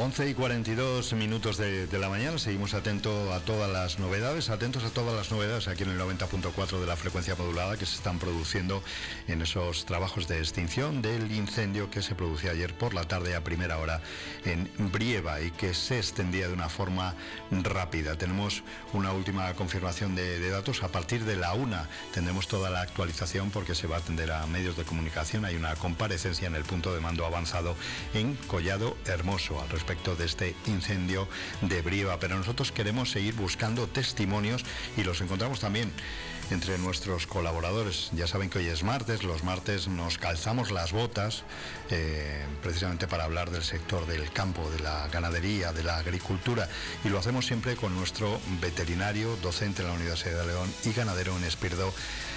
11:42 de la mañana, seguimos atentos a todas las novedades aquí en el 90.4 de la frecuencia modulada que se están produciendo en esos trabajos de extinción del incendio que se producía ayer por la tarde a primera hora en Brieva y que se extendía de una forma rápida. Tenemos una última confirmación de datos. A partir de la 1 tendremos toda la actualización porque se va a atender a medios de comunicación. Hay una comparecencia en el punto de mando avanzado en Collado Hermoso al respecto de este incendio de Brieva, pero nosotros queremos seguir buscando testimonios y los encontramos también entre nuestros colaboradores. Ya saben que hoy es martes, los martes nos calzamos las botas precisamente para hablar del sector del campo, de la ganadería, de la agricultura, y lo hacemos siempre con nuestro veterinario, docente en la Universidad de León y ganadero en Espirdo,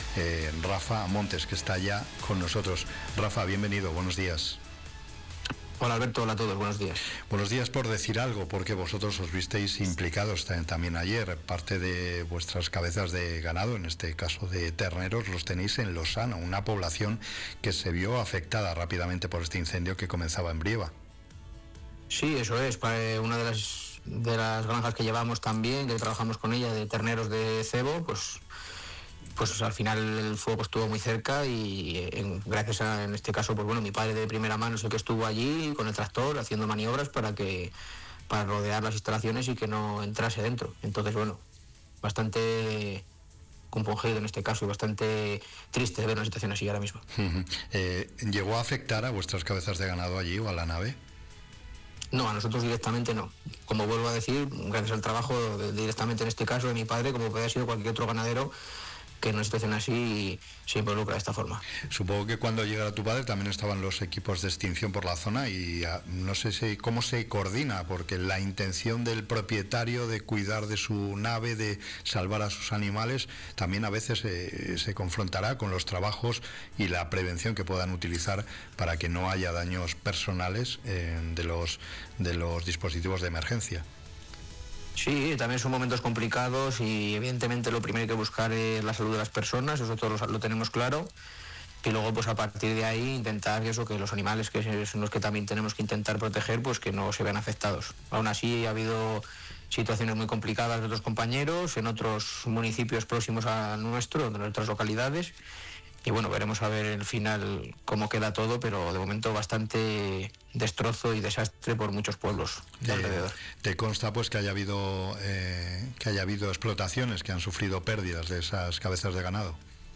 Rafa Montes, que está ya con nosotros. Rafa, bienvenido, buenos días. Hola Alberto, hola a todos, buenos días. Buenos días por decir algo, porque vosotros os visteis implicados también ayer. Parte de vuestras cabezas de ganado, en este caso de terneros, los tenéis en Losano, una población que se vio afectada rápidamente por este incendio que comenzaba en Brieva. Sí, eso es. Una de las granjas que llevamos también, que trabajamos con ella, de terneros de cebo, pues al final el fuego estuvo muy cerca y gracias a, en este caso, pues bueno, mi padre de primera mano es el que estuvo allí con el tractor haciendo maniobras para rodear las instalaciones y que no entrase dentro. Entonces, bueno, bastante compungido en este caso y bastante triste de ver una situación así ahora mismo. ¿Llegó a afectar a vuestras cabezas de ganado allí o a la nave? No, a nosotros directamente no. Como vuelvo a decir, gracias al trabajo directamente en este caso de mi padre, como puede haber sido cualquier otro ganadero, que en una situación así se involucra de esta forma. Supongo que cuando llegara tu padre también estaban los equipos de extinción por la zona y no sé cómo se coordina, porque la intención del propietario de cuidar de su nave, de salvar a sus animales, también a veces se confrontará con los trabajos y la prevención que puedan utilizar para que no haya daños personales de los dispositivos de emergencia. Sí, también son momentos complicados y evidentemente lo primero que hay que buscar es la salud de las personas, eso todos lo tenemos claro, y luego pues a partir de ahí intentar que los animales, que son los que también tenemos que intentar proteger, pues que no se vean afectados. Aún así ha habido situaciones muy complicadas de otros compañeros en otros municipios próximos a nuestro, en otras localidades. Y bueno, veremos a ver el final cómo queda todo, pero de momento bastante destrozo y desastre por muchos pueblos de alrededor. ¿Te consta pues que haya habido explotaciones que han sufrido pérdidas de esas cabezas de ganado?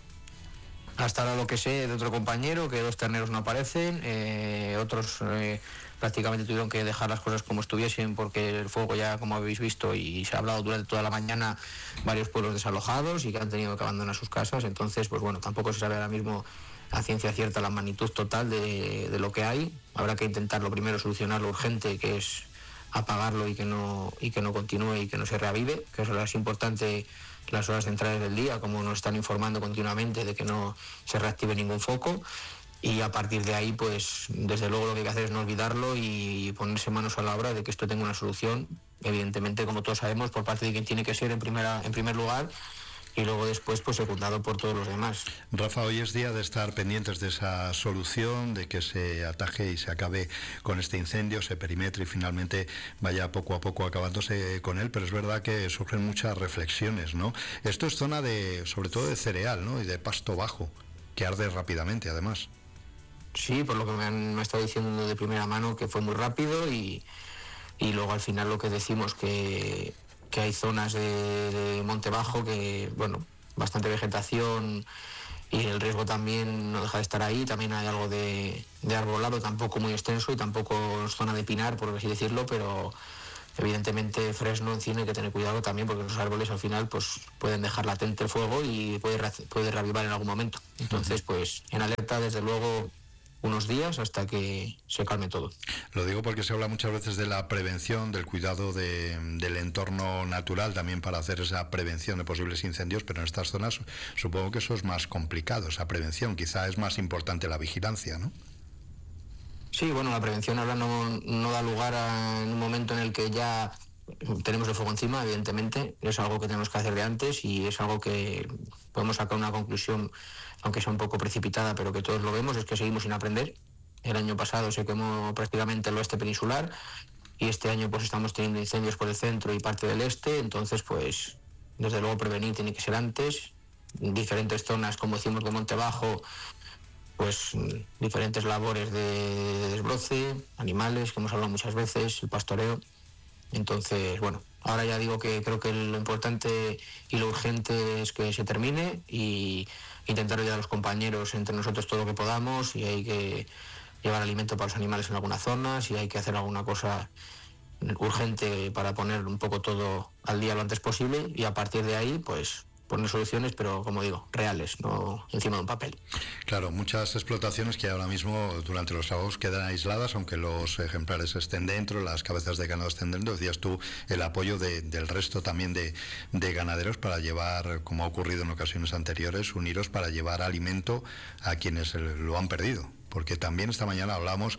Hasta ahora lo que sé de otro compañero, que 2 terneros no aparecen, otros prácticamente tuvieron que dejar las cosas como estuviesen porque el fuego ya, como habéis visto y se ha hablado durante toda la mañana, varios pueblos desalojados y que han tenido que abandonar sus casas. Entonces, pues bueno, tampoco se sabe ahora mismo a ciencia cierta la magnitud total de lo que hay. Habrá que intentar lo primero solucionar lo urgente, que es apagarlo y que no continúe y que no se reavive, que eso es importante. Las horas centrales del día, como nos están informando continuamente de que no se reactive ningún foco, y a partir de ahí pues desde luego lo que hay que hacer es no olvidarlo y ponerse manos a la obra de que esto tenga una solución, evidentemente, como todos sabemos, por parte de quien tiene que ser en primer lugar, y luego después pues secundado por todos los demás. Rafa, hoy es día de estar pendientes de esa solución, de que se ataje y se acabe con este incendio, se perimetre y finalmente vaya poco a poco acabándose con él, pero es verdad que surgen muchas reflexiones, ¿no? Esto es zona sobre todo de cereal, ¿no? Y de pasto bajo, que arde rápidamente además. Sí, por lo que me han estado diciendo de primera mano, que fue muy rápido y luego al final lo que decimos que hay zonas de monte bajo que, bueno, bastante vegetación y el riesgo también no deja de estar ahí. También hay algo de arbolado, tampoco muy extenso y tampoco zona de pinar, por así decirlo, pero evidentemente fresno, encino, hay que tener cuidado también porque los árboles al final pues pueden dejar latente el fuego y puede reavivar en algún momento. Entonces, pues en alerta desde luego unos días hasta que se calme todo. Lo digo porque se habla muchas veces de la prevención, del cuidado del entorno natural también para hacer esa prevención de posibles incendios, pero en estas zonas supongo que eso es más complicado, esa prevención. Quizá es más importante la vigilancia, ¿no? Sí, bueno, la prevención ahora no da lugar en un momento en el que ya tenemos el fuego encima, evidentemente. Es algo que tenemos que hacer de antes y es algo que podemos sacar una conclusión, aunque sea un poco precipitada, pero que todos lo vemos, es que seguimos sin aprender. El año pasado se quemó prácticamente el oeste peninsular y este año pues estamos teniendo incendios por el centro y parte del este, entonces pues desde luego prevenir tiene que ser antes. Diferentes zonas, como decimos, de monte bajo, pues diferentes labores de desbroce, animales, que hemos hablado muchas veces, el pastoreo. Entonces, bueno, ahora ya digo que creo que lo importante y lo urgente es que se termine y intentar ayudar a los compañeros entre nosotros todo lo que podamos. Si hay que llevar alimento para los animales en alguna zona, si hay que hacer alguna cosa urgente para poner un poco todo al día lo antes posible, y a partir de ahí, pues poner soluciones, pero como digo, reales, no encima de un papel. Claro, muchas explotaciones que ahora mismo durante los sábados quedan aisladas, aunque los ejemplares estén dentro, las cabezas de ganado estén dentro. Decías tú el apoyo del resto también de ganaderos para llevar, como ha ocurrido en ocasiones anteriores, uniros para llevar alimento a quienes lo han perdido. Porque también esta mañana hablamos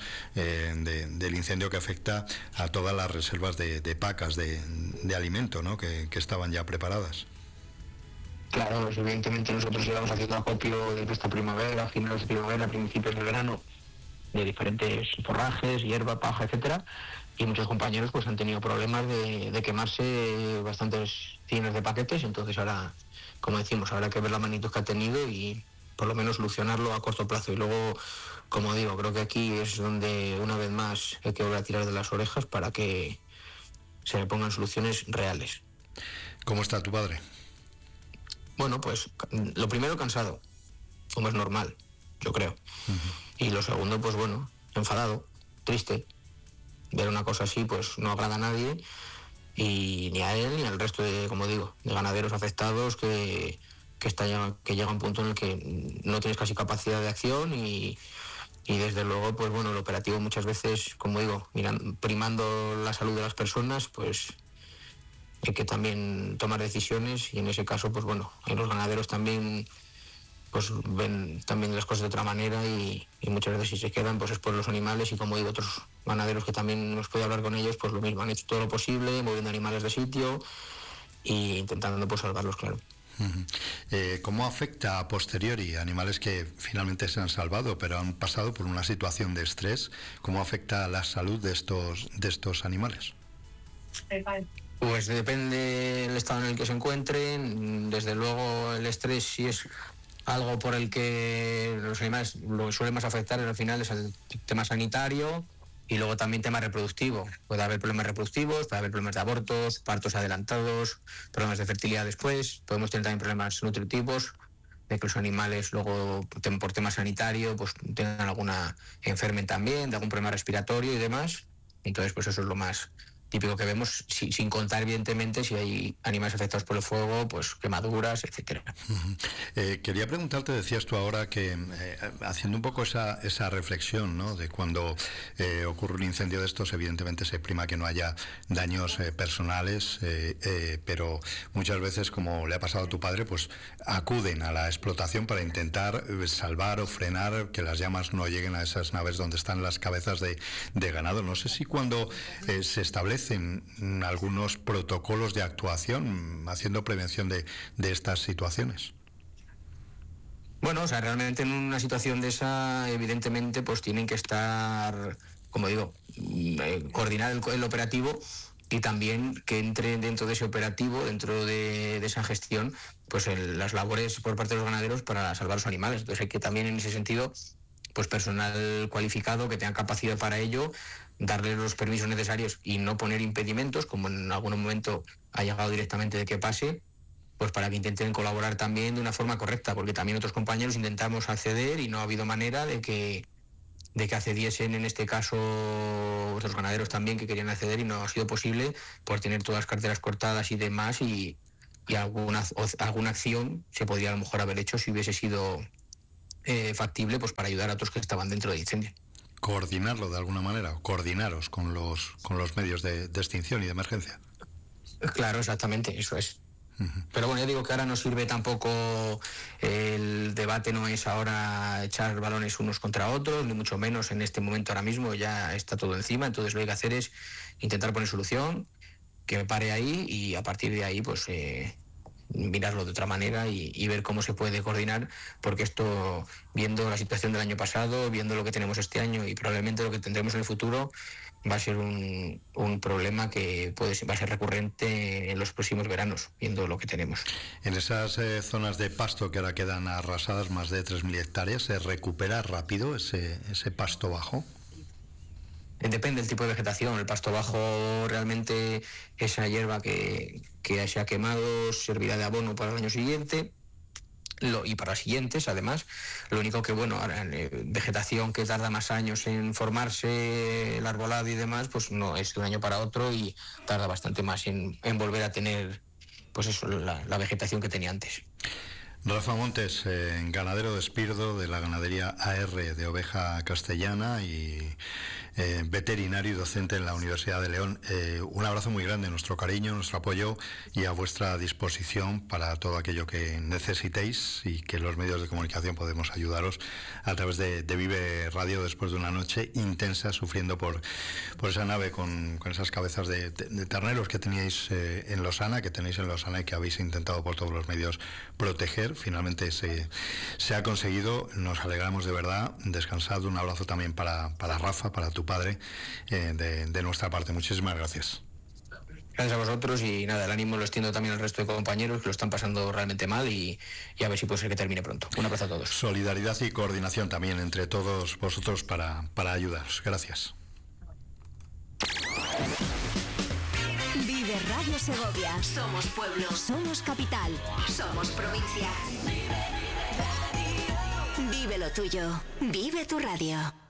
del incendio que afecta a todas las reservas de pacas de alimento, ¿no? que estaban ya preparadas. Claro, pues evidentemente nosotros llevamos haciendo acopio desde esta primavera, finales de primavera, principios de verano, de diferentes forrajes, hierba, paja, etcétera, y muchos compañeros pues han tenido problemas de quemarse bastantes cientos de paquetes. Entonces ahora, como decimos, habrá que ver la magnitud que ha tenido y por lo menos solucionarlo a corto plazo. Y luego, como digo, creo que aquí es donde una vez más hay que volver a tirar de las orejas para que se le pongan soluciones reales. ¿Cómo está tu padre? Bueno, pues lo primero, cansado, como es normal, yo creo. Y lo segundo, pues bueno, enfadado, triste. Ver una cosa así pues no agrada a nadie, y ni a él ni al resto de, como digo, de ganaderos afectados que llega un punto en el que no tienes casi capacidad de acción y desde luego, pues bueno, el operativo muchas veces, como digo, primando la salud de las personas, pues hay que también tomar decisiones, y en ese caso, pues bueno, los ganaderos también pues ven también las cosas de otra manera, y muchas veces si se quedan pues es por los animales. Y como digo, otros ganaderos que también nos puede hablar con ellos, pues lo mismo, han hecho todo lo posible, moviendo animales de sitio e intentando pues salvarlos, claro. ¿Cómo afecta a posteriori animales que finalmente se han salvado pero han pasado por una situación de estrés? ¿Cómo afecta a la salud de estos animales? Pues depende del estado en el que se encuentren. Desde luego el estrés, si es algo por el que los animales lo que suele más afectar al final es el tema sanitario, y luego también tema reproductivo. Puede haber problemas reproductivos, puede haber problemas de abortos, partos adelantados, problemas de fertilidad después. Podemos tener también problemas nutritivos, de que los animales luego por tema sanitario pues tengan enfermen también de algún problema respiratorio y demás. Entonces pues eso es lo más típico que vemos, sin contar evidentemente si hay animales afectados por el fuego, pues quemaduras, etcétera. Quería preguntarte, decías tú ahora que haciendo un poco esa reflexión, ¿no?, de cuando ocurre un incendio de estos, evidentemente se prima que no haya daños personales, pero muchas veces, como le ha pasado a tu padre, pues acuden a la explotación para intentar salvar o frenar que las llamas no lleguen a esas naves donde están las cabezas de ganado. No sé si cuando se establecen algunos protocolos de actuación haciendo prevención de estas situaciones. Bueno, o sea, realmente en una situación de esa, evidentemente, pues tienen que estar, como digo, coordinar el operativo, y también que entre dentro de ese operativo, dentro de esa gestión, pues las labores por parte de los ganaderos para salvar los animales. Entonces hay que también, en ese sentido, pues personal cualificado que tenga capacidad para ello, darle los permisos necesarios y no poner impedimentos, como en algún momento ha llegado directamente de que pase, pues para que intenten colaborar también de una forma correcta, porque también otros compañeros intentamos acceder y no ha habido manera de que accediesen, en este caso otros ganaderos también que querían acceder, y no ha sido posible por tener todas las carteras cortadas y demás, y alguna acción se podría a lo mejor haber hecho si hubiese sido factible, pues para ayudar a otros que estaban dentro del incendio. Coordinarlo de alguna manera, coordinaros con los medios de extinción y de emergencia. Claro, exactamente, eso es. Pero bueno, ya digo que ahora no sirve tampoco, el debate no es ahora echar balones unos contra otros, ni mucho menos en este momento. Ahora mismo ya está todo encima, entonces lo que hay que hacer es intentar poner solución, que me pare ahí, y a partir de ahí pues mirarlo de otra manera y ver cómo se puede coordinar, porque esto, viendo la situación del año pasado, viendo lo que tenemos este año y probablemente lo que tendremos en el futuro, va a ser un problema que va a ser recurrente en los próximos veranos, viendo lo que tenemos. En esas zonas de pasto que ahora quedan arrasadas, más de 3.000 hectáreas, ¿se recupera rápido ese pasto bajo? Depende del tipo de vegetación. El pasto bajo, realmente esa hierba que se ha quemado servirá de abono para el año siguiente. Y para siguientes, además. Lo único que, bueno, ahora vegetación que tarda más años en formarse, el arbolado y demás, pues no es de un año para otro y tarda bastante más en volver a tener, pues eso, la vegetación que tenía antes. Rafa Montes, ganadero de Espirdo, de la ganadería AR de oveja castellana y veterinario y docente en la Universidad de León. Un abrazo muy grande, nuestro cariño, nuestro apoyo y a vuestra disposición para todo aquello que necesitéis, y que los medios de comunicación podemos ayudaros a través de Vive Radio, después de una noche intensa sufriendo por esa nave con esas cabezas de terneros que teníais en Lausana, que tenéis en Lausana y que habéis intentado por todos los medios proteger. Finalmente se ha conseguido, nos alegramos de verdad. Descansad, un abrazo también para Rafa, para tu padre, de nuestra parte. Muchísimas gracias. Gracias a vosotros, y nada, el ánimo lo extiendo también al resto de compañeros que lo están pasando realmente mal, y a ver si puede ser que termine pronto. Un abrazo a todos. Solidaridad y coordinación también entre todos vosotros para ayudaros. Gracias. Vive Radio Segovia. Somos pueblo. Somos capital. Somos provincia. Vive lo tuyo. Vive tu radio.